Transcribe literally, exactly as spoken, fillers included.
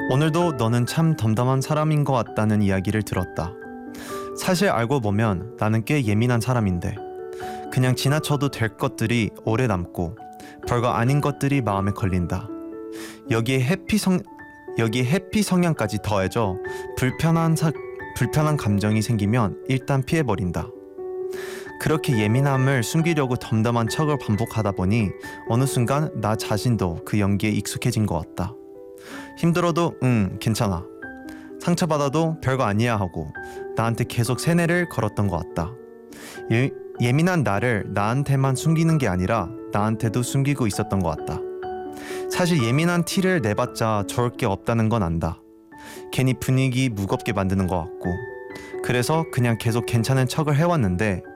오늘도 너는 참 덤덤한 사람인 것 같다는 이야기를 들었다. 사실 알고 보면 나는 꽤 예민한 사람인데 그냥 지나쳐도 될 것들이 오래 남고 별거 아닌 것들이 마음에 걸린다. 여기에 해피 성 여기에 해피 성향까지 더해져 불편한 사, 불편한 감정이 생기면 일단 피해버린다. 그렇게 예민함을 숨기려고 덤덤한 척을 반복하다 보니 어느 순간 나 자신도 그 연기에 익숙해진 것 같다. 힘들어도 응 괜찮아, 상처받아도 별거 아니야 하고 나한테 계속 세뇌를 걸었던 것 같다. 예, 예민한 나를 나한테만 숨기는 게 아니라 나한테도 숨기고 있었던 것 같다. 사실 예민한 티를 내봤자 좋을 게 없다는 건 안다. 괜히 분위기 무겁게 만드는 것 같고. 그래서 그냥 계속 괜찮은 척을 해왔는데